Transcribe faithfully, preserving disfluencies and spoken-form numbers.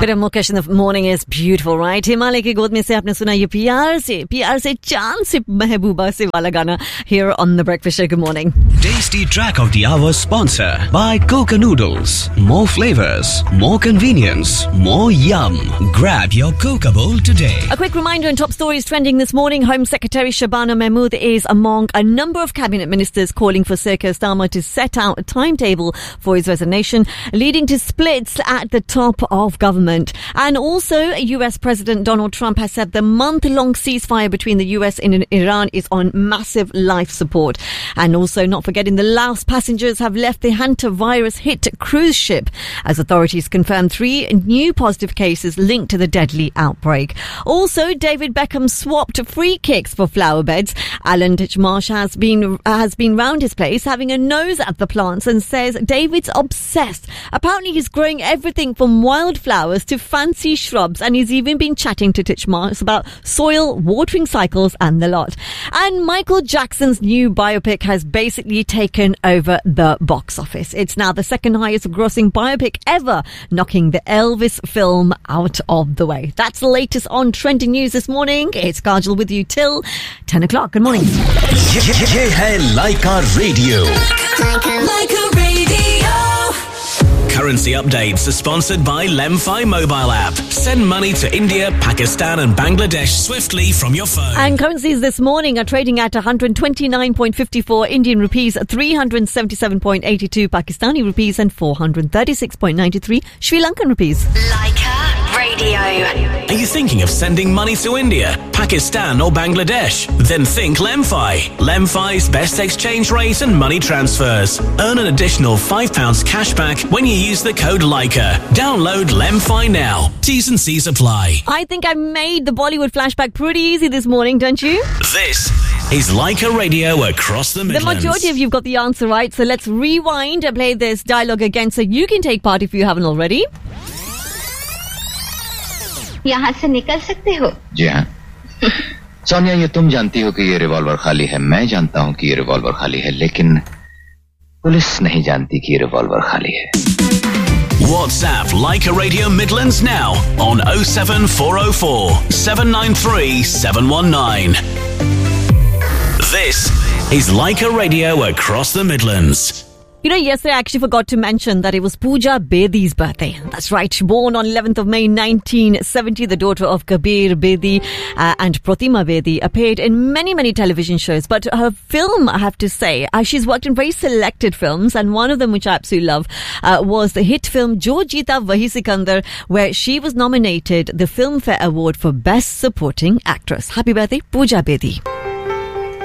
Bit of Mukesh in the morning is beautiful, right? Himalaya की गोद में से आपने सुना ये प्यार से प्यार से चांद से महबूबा से वाला गाना here on the Breakfast Show. Good morning. Tasty track of the hour sponsor by Coca Noodles. More flavors, more convenience, more yum. Grab your Coca bowl today. A quick reminder on top stories trending this morning. Home Secretary Shabana Mahmood is among a number of cabinet ministers calling for Sir Keir Starmer to set out a timetable for his resignation, leading to splits at the top of government. And also, U S President Donald Trump has said the month-long ceasefire between the U S and Iran is on massive life support. And also, not forgetting the last passengers have left the hantavirus-hit cruise ship, as authorities confirmed three new positive cases linked to the deadly outbreak. Also, David Beckham swapped free kicks for flower beds. Alan Titchmarsh has been has been round his place having a nose at the plants and says David's obsessed. Apparently, he's growing everything from wildflowers to fancy shrubs, and he's even been chatting to Titchmarsh about soil, watering cycles and the lot. And Michael Jackson's new biopic has basically taken over the box office. It's now the second highest grossing biopic ever, knocking the Elvis film out of the way. That's the latest on trending news this morning. It's Kajal with you till ten o'clock. Good morning. Ye, ye, ye hai Laika Radio. Laika Radio. Currency updates are sponsored by Lemfi mobile app. Send money to India, Pakistan and Bangladesh swiftly from your phone. And currencies this morning are trading at one hundred twenty-nine point five four Indian rupees, three hundred seventy-seven point eight two Pakistani rupees and four hundred thirty-six point nine three Sri Lankan rupees. Laika Radio. Are you thinking of sending money to India, Pakistan or Bangladesh? Then think Lemfi. Lemfi's best exchange rate and money transfers. Earn an additional five pounds cashback when you use the code Laika. Download Lemfi now. T's and C's apply. I think I made the Bollywood flashback pretty easy this morning, don't you? This is Laika Radio across the Midlands. The majority of you've got the answer right, so let's rewind and play this dialogue again so you can take part if you haven't already. यहाँ से निकल सकते हो? जी हाँ। सोनिया, ये तुम जानती हो कि ये रिवॉल्वर खाली है, मैं जानता हूँ कि ये रिवॉल्वर खाली है, लेकिन पुलिस नहीं जानती कि ये रिवॉल्वर खाली है। WhatsApp Laika Radio Midlands now on oh seven four oh four, seven nine three, seven one nine. This is Laika Radio across the Midlands. You know, yesterday I actually forgot to mention that it was Pooja Bedi's birthday. That's right. Born on eleventh of May nineteen seventy, the daughter of Kabir Bedi uh, and Pratima Bedi, appeared in many, many television shows. But her film, I have to say, uh, she's worked in very selected films, and one of them, which I absolutely love, uh, was the hit film Jo Jeeta Wahi Sikandar, where she was nominated the Filmfare Award for Best Supporting Actress. Happy birthday, Pooja Bedi.